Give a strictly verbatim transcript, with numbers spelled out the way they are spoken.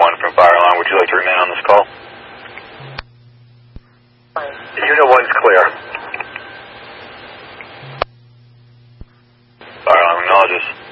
one from Fire Alarm. Would you like to remain on this call? Unit one's clear. Fire Alarm acknowledges.